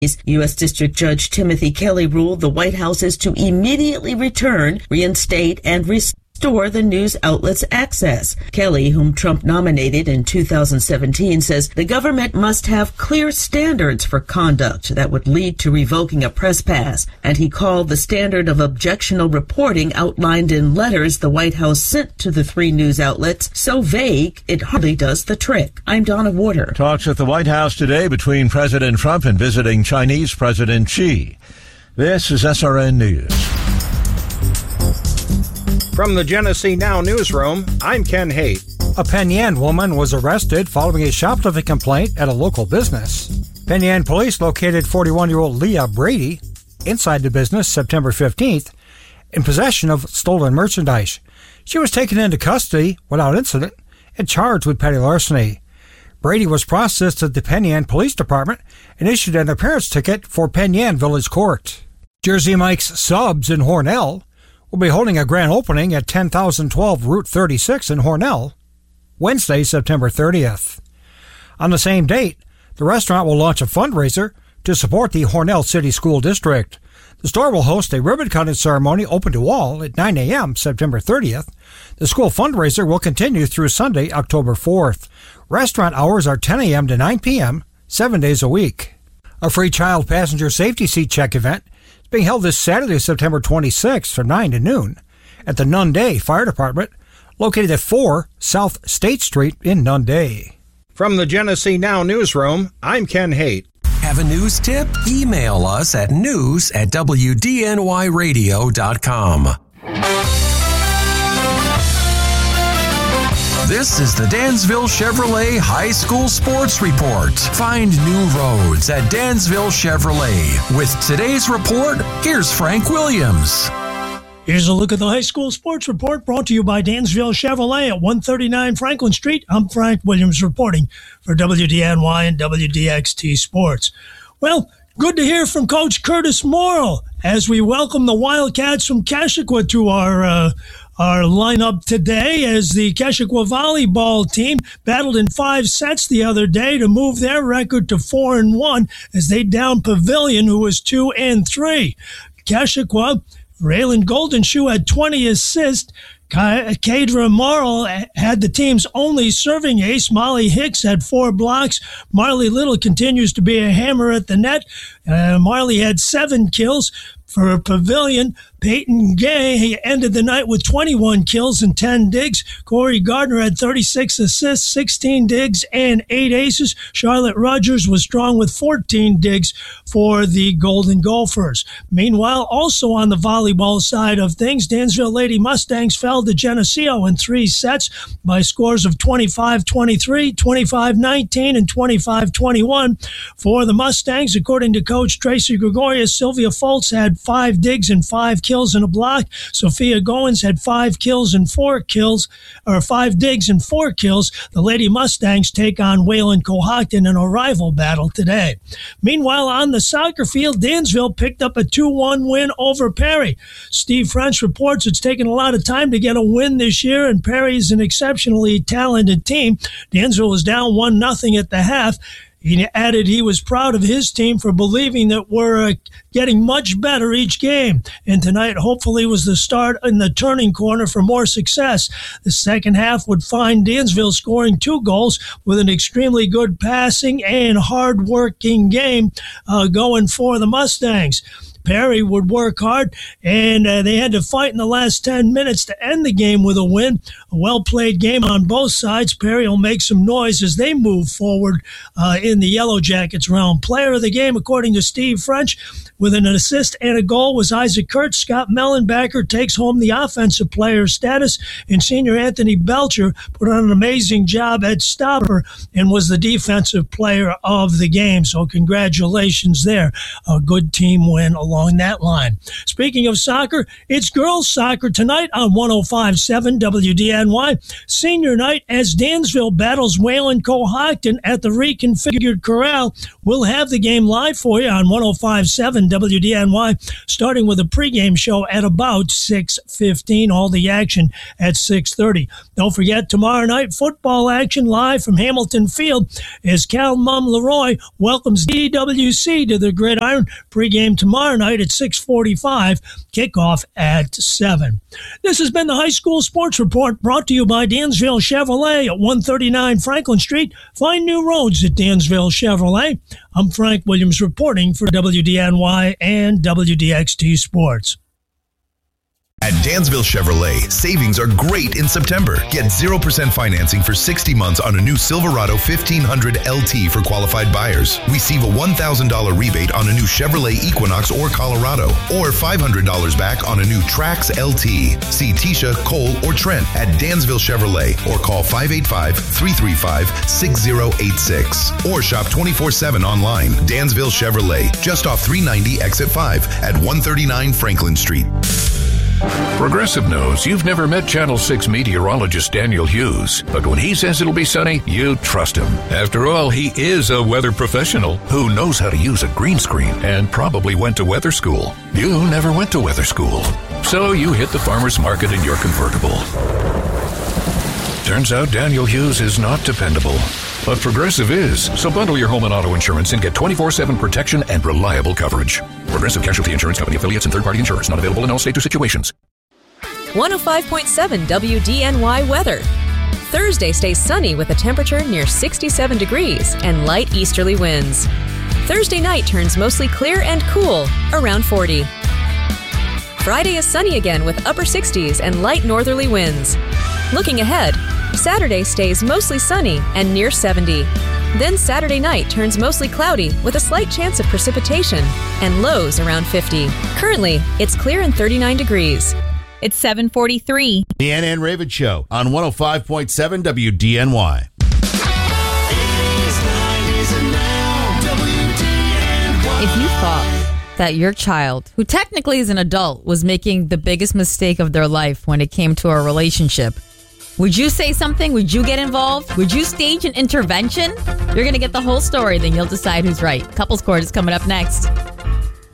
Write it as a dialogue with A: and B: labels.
A: U.S. District Judge Timothy Kelly ruled the White House is to immediately return, reinstate, and restore the news outlet's access. Kelly, whom Trump nominated in 2017, says the government must have clear standards for conduct that would lead to revoking a press pass, and he called the standard of objectionable reporting outlined in letters the White House sent to the three news outlets so vague it hardly does the trick. I'm Donna Warder.
B: Talks at the White House today between President Trump and visiting Chinese President Xi. This is SRN News.
C: From the Genesee Now newsroom, I'm Ken Haight.
D: A Penn Yan woman was arrested following a shoplifting complaint at a local business. Penn Yan police located 41-year-old Leah Brady inside the business September 15th in possession of stolen merchandise. She was taken into custody without incident and charged with petty larceny. Brady was processed at the Penn Yan Police Department and issued an appearance ticket for Penn Yan Village Court. Jersey Mike's Subs in Hornell will be holding a grand opening at 10,012 Route 36 in Hornell, Wednesday, September 30th. On the same date, the restaurant will launch a fundraiser to support the Hornell City School District. The store will host a ribbon-cutting ceremony open to all at 9 a.m. September 30th. The school fundraiser will continue through Sunday, October 4th. Restaurant hours are 10 a.m. to 9 p.m., 7 days a week. A free child passenger safety seat check event is being held this Saturday, September 26th from 9 to noon at the Nunde Fire Department, located at 4 South State Street in Nunde.
C: From the Genesee Now newsroom, I'm Ken Haight.
E: Have a news tip? Email us at news@wdnyradio.com. This is the Dansville Chevrolet High School Sports Report. Find new roads at Dansville Chevrolet. With today's report, here's Frank Williams.
F: Here's a look at the high school sports report brought to you by Dansville Chevrolet at 139 Franklin Street. I'm Frank Williams reporting for WDNY and WDXT Sports. Well, good to hear from Coach Curtis Morrill as we welcome the Wildcats from Keshequa to our lineup today, as the Keshequa volleyball team battled in 5 sets the other day to move their record to 4-1 as they downed Pavilion, who was 2-3. Keshequa, Raylan Goldenshoe had 20 assists. Kadra Morrill had the team's only serving ace. Molly Hicks had 4 blocks. Marley Little continues to be a hammer at the net. Marley had 7 kills. For Pavilion, Peyton Gay ended the night with 21 kills and 10 digs. Corey Gardner had 36 assists, 16 digs, and 8 aces. Charlotte Rogers was strong with 14 digs for the Golden Gophers. Meanwhile, also on the volleyball side of things, Dansville Lady Mustangs fell to Geneseo in 3 sets by scores of 25-23, 25-19, and 25-21. For the Mustangs, according to Coach Tracy Gregorius, Sylvia Foltz had 5 digs and 5 kills and a block. Sophia Goins had 5 digs and 4 kills. The Lady Mustangs take on Waylon Cohocton in a rival battle today. Meanwhile, on the soccer field, Dansville picked up a 2-1 win over Perry. Steve French reports it's taken a lot of time to get a win this year, and Perry is an exceptionally talented team. Dansville was down 1-0 at the half. He added he was proud of his team for believing that we're getting much better each game. And tonight, hopefully, was the start in the turning corner for more success. The second half would find Dansville scoring 2 goals with an extremely good passing and hard-working game going for the Mustangs. Perry would work hard, and they had to fight in the last 10 minutes to end the game with a win. A well-played game on both sides. Perry will make some noise as they move forward in the Yellow Jackets round. Player of the game, according to Steve French, with an assist and a goal, was Isaac Kurtz. Scott Mellenbacher takes home the offensive player status, and senior Anthony Belcher put on an amazing job at stopper and was the defensive player of the game. So congratulations there. A good team win, a along that line. Speaking of soccer, it's girls soccer tonight on 105.7 WDNY. Senior night as Dansville battles Wayland Cohocton at the reconfigured Corral. We'll have the game live for you on 105.7 WDNY, starting with a pregame show at about 6:15. All the action at 6:30. Don't forget, tomorrow night, football action live from Hamilton Field as Cal Mum Leroy welcomes DWC to the Gridiron. Pregame tomorrow night at 6:45, kickoff at 7. This has been the High School Sports Report, brought to you by Dansville Chevrolet at 139 Franklin Street. Find new roads at Dansville Chevrolet. I'm Frank Williams reporting for WDNY and WDXT Sports.
G: At Dansville Chevrolet, savings are great in September. Get 0% financing for 60 months on a new Silverado 1500 LT for qualified buyers. Receive a $1,000 rebate on a new Chevrolet Equinox or Colorado, or $500 back on a new Trax LT. See Tisha, Cole, or Trent at Dansville Chevrolet, or call 585-335-6086. Or shop 24/7 online. Dansville Chevrolet, just off 390 Exit 5 at 139 Franklin Street.
H: Progressive knows you've never met Channel 6 meteorologist Daniel Hughes, but when he says it'll be sunny, you trust him. After all, he is a weather professional who knows how to use a green screen and probably went to weather school. You never went to weather school, so you hit the farmer's market in your convertible. Turns out Daniel Hughes is not dependable, but Progressive is. So bundle your home and auto insurance and get 24/7 protection and reliable coverage. Progressive Casualty Insurance Company affiliates and third-party insurers. Not available in all states or situations.
I: 105.7 WDNY weather. Thursday stays sunny with a temperature near 67 degrees and light easterly winds. Thursday night turns mostly clear and cool, around 40. Friday is sunny again with upper 60s and light northerly winds. Looking ahead, Saturday stays mostly sunny and near 70. Then Saturday night turns mostly cloudy with a slight chance of precipitation and lows around 50. Currently, it's clear and 39 degrees.
J: It's 7:43.
K: The Ann and Raven Show on 105.7 WDNY.
J: If you thought that your child, who technically is an adult, was making the biggest mistake of their life when it came to a relationship, would you say something? Would you get involved? Would you stage an intervention? You're going to get the whole story, then you'll decide who's right. Couples Court is coming up next.